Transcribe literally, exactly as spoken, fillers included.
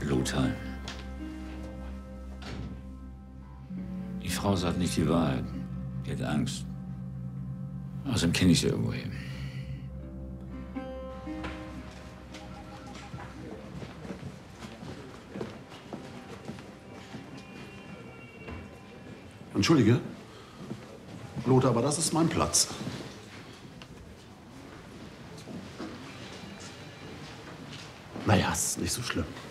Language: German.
Lothar. Die Frau sagt nicht die Wahrheit. Die hat Angst. Außerdem kenne ich sie irgendwoher. Entschuldige, Lothar, aber das ist mein Platz. Naja, ist nicht so schlimm.